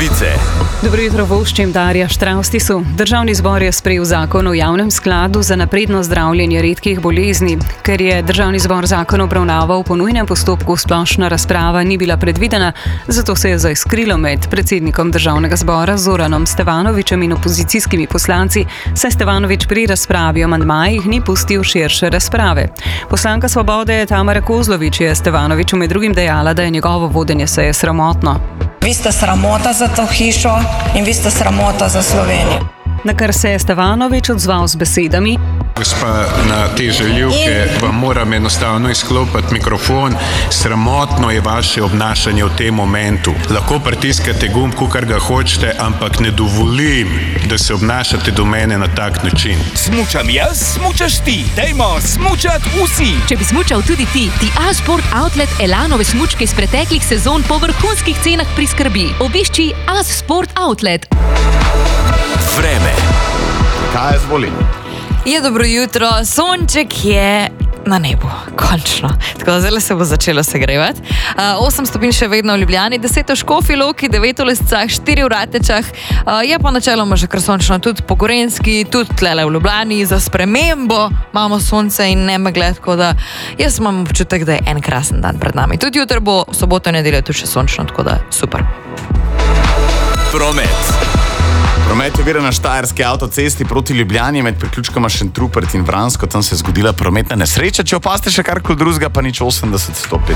novice. Dobro jutro, voščim Darja Štravstisu. Državni zbor je sprejel zakon o javnem skladu za napredno zdravljenje redkih bolezni. Ker je državni zbor zakon obravnaval po nujnem postopku, splošna razprava ni bila predvidena, zato se je zaiskrilo med predsednikom državnega zbora Zoranom Stevanovićem in opozicijskimi poslanci, saj Stevanović pri razpravi o amandmajih ni pustil širše razprave. Poslanka Svobode Tamara Kozlović je Stevanoviću med drugim dejala, da je njegovo vodenje seje sramotno. Vi ste sramota za to hišo in vi ste sramota za Slovenijo. Na kar se je Stevanović odzval z besedami: Gospa, na te žaljivke vam moram enostavno izklopiti mikrofon. Sramotno je vaše obnašanje v tem momentu. Lahko pritiskate gumb, kakor ga hočete, ampak ne dovolim, da se obnašate do mene na tak način. Smučam jaz, smučaš ti. Dajmo smučat vsi. Če bi smučal tudi ti A-Sport Outlet Elanove smučke iz preteklih sezon po vrhunskih cenah priskrbi. Obišči A-Sport Outlet. Vreme. Kaj zvoli? Je dobro jutro, sonček je na nebu, končno. Tako da zdaj se bo začelo segrevati. 8 stopinj še vedno v Ljubljani, 10 v Škofji Loki, 9 v Lescah, 4 v Ratečah. Je pa načeloma že kar sončno tudi po Gorenjski, tudi tlele v Ljubljani. Za spremembo imamo sonce in ne megle, tako da jaz imam občutek, da je en krasen dan pred nami. Tudi jutro bo v soboto in nedeljo tudi še sončno, tako da super. Promet. Promet je na štajerski avtocesti proti Ljubljani med priključkoma Šentrupert in Vransko. Tam se je zgodila prometna nesreča. Če opaste še karkoli drugega, pa nič 80-105.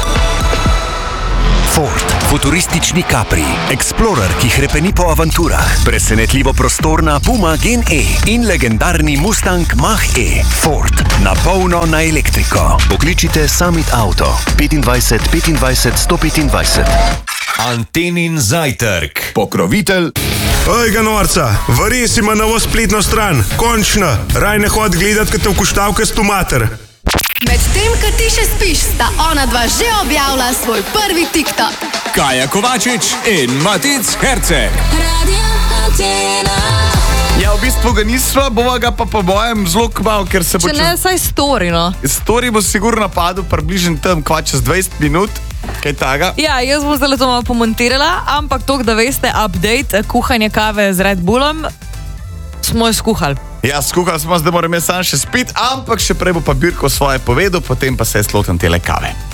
Ford, futuristični Capri, Explorer, ki hrepeni po avanturah, presenetljivo prostorna Puma Gen E in legendarni Mustang Mach-E. Ford, na polno na elektriko. Pokličite Summit Auto 25 25 125. Antenin zajtrk. Pokrovitelj. Ojga norca, varis ima novo spletno stran. Končno, raj ne hod gledat, kad te vkuštavke s tomater. Medtem, ko ti še spiš, sta ona dva že objavila svoj prvi TikTok. Kaja Kovačič in Matic Herceg. Ja, v bistvu ga nisva, bova ga pa po bojem zelo kmalu, ker se bo Če ne, saj story, no. Story bo sigurno napadel približno tam čez 20 minut. Kaj taga? Ja, jaz bom zdaj to malo pomontirala, ampak to, da veste, update, kuhanje kave z Red Bullom, smo jo skuhali. Ja, skuhali smo, zdaj moram jaz sam še spiti, ampak še prej bo pa Birko svoje povedal, potem pa se je sloten tele kave.